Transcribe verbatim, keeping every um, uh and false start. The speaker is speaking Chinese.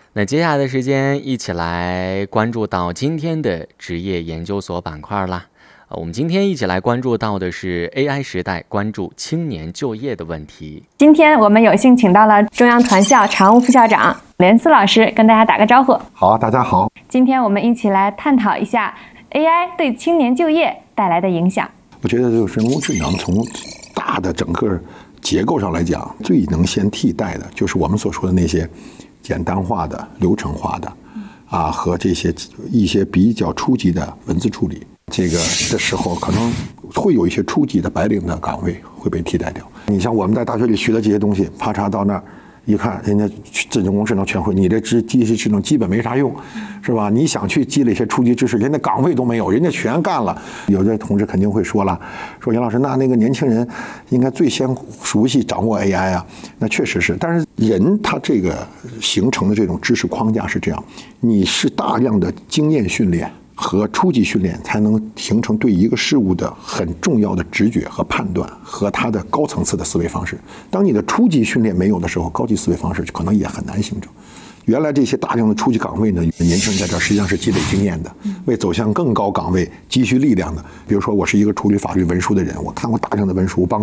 那接下来的时间，一起来关注到今天的职业研究所板块啦。我们今天一起来关注到的是 A I 时代，关注青年就业的问题。 今天我们有幸请到了中央团校常务副校长连思老师，跟大家打个招呼。 好，大家好。 今天我们一起来探讨一下 A I 对青年就业带来的影响。 我觉得就是人工智能从大的整个结构上来讲，最能先替代的就是我们所说的那些简单化的、流程化的，啊，和这些一些比较初级的文字处理。这个的时候，可能会有一些初级的白领的岗位会被替代掉。你像我们在大学里学的这些东西，啪嚓到那儿一看，人家人工智能全会，你这知机器智能基本没啥用，是吧？你想去积累一些初级知识，人家岗位都没有，人家全干了。有的同志肯定会说了，说杨老师，那那个年轻人应该最先熟悉掌握 A I 啊，那确实是。但是人他这个形成的这种知识框架是这样，你是大量的经验训练和初级训练才能形成对一个事物的很重要的直觉和判断和它的高层次的思维方式。当你的初级训练没有的时候，高级思维方式可能也很难形成。原来这些大量的初级岗位呢，年轻人在这儿实际上是积累经验的，为走向更高岗位积蓄力量的。比如说，我是一个处理法律文书的人，我看过大量的文书，帮